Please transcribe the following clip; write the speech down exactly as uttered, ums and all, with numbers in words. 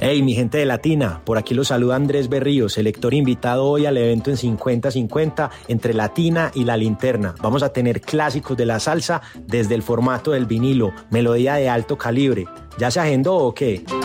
Hey, mi gente de Latina, por aquí los saluda Andrés Berríos, selector invitado hoy al evento en cincuenta cincuenta entre Latina y La Linterna. Vamos a tener clásicos de la salsa desde el formato del vinilo, melodía de alto calibre. ¿Ya se agendó o qué?